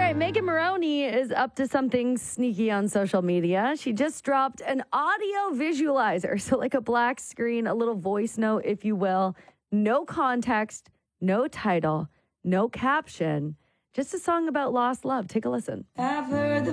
right, Megan Maroney is up to something sneaky on social media. She just dropped an audio visualizer, so like a black screen, a little voice note, if you will. No context, no title, no caption, just a song about lost love. Take a listen. I've heard the